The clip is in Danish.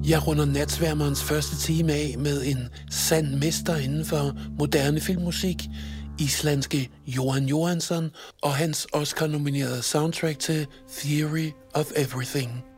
Jeg runder Natsværmerens første time af med en sand mester inden for moderne filmmusik, islandske Jóhann Jóhannsson og hans Oscar-nominerede soundtrack til Theory of Everything.